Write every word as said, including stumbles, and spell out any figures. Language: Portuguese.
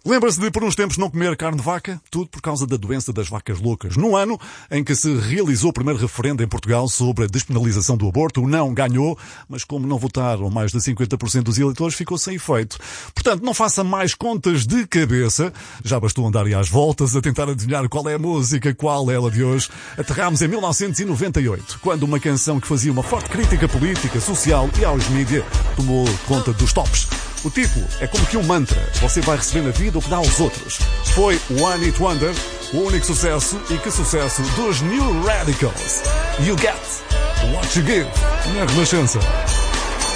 Lembra-se de, por uns tempos, não comer carne de vaca? Tudo por causa da doença das vacas loucas. No ano em que se realizou o primeiro referendo em Portugal sobre a despenalização do aborto, o não ganhou, mas como não votaram mais de cinquenta por cento dos eleitores, ficou sem efeito. Portanto, não faça mais contas de cabeça. Já bastou andar aí às voltas a tentar adivinhar qual é a música, qual é ela de hoje. Aterrámos em mil novecentos e noventa e oito, quando uma canção que fazia uma forte crítica política, social e aos mídias tomou conta dos tops. O título é como que um mantra. Você vai receber na vida o que dá aos outros. Foi One Hit Wonder, o único sucesso, e que sucesso, dos New Radicals. You Get What You Give, na Renascença.